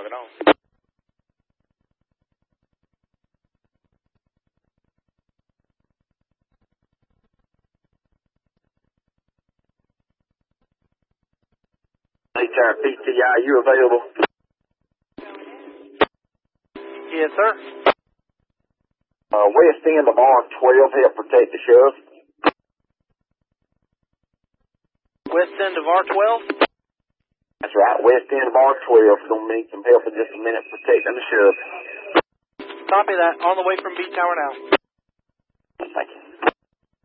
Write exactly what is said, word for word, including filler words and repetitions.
Log it on. H-Tower P T I, you available? Yes, sir. Uh, west end of R twelve, help protect the shove. West end of R twelve? That's right, west end of R twelve. Gonna need some help in just a minute protecting the shove. Copy that. On the way from B Tower now. Thank you.